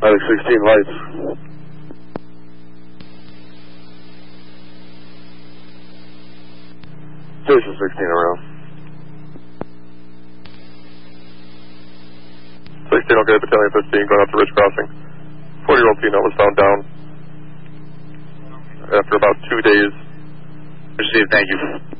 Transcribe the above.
Medic 16 lights. Station 16 around. 16, okay, Battalion 15, going out to Ridge Crossing. 40-year-old female was found down after about 2 days. Received, thank you.